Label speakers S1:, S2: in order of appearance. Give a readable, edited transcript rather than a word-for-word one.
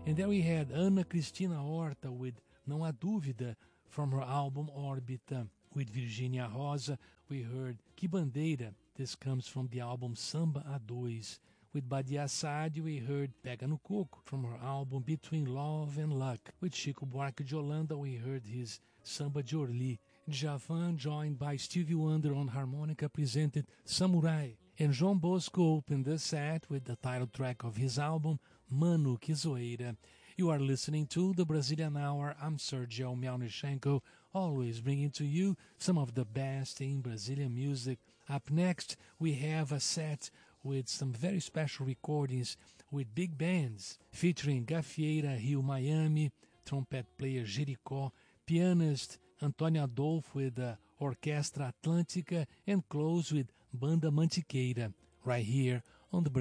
S1: And there we had Ana Cristina Horta with Não Há Dúvida from her album Órbita. With Virginia Rosa, we heard Que Bandeira. This comes from the album Samba a Dois. With Badia Saad, we heard Pega no Coco from her album Between Love and Luck. With Chico Buarque de Holanda, we heard his Samba de Orly. Djavan, joined by Stevie Wonder on harmonica, presented Samurai. And João Bosco opened the set with the title track of his album, Mano Que Zoeira. You are listening to the Brazilian Hour. I'm Sergio Melnichenko, always bringing to you some of the best in Brazilian music. Up next, we have a set with some very special recordings with big bands, featuring Gafieira Rio Miami, trumpet player Jericó, pianist Antônio Adolfo with the Orquestra Atlântica, and close with Banda Mantiqueira, right here on the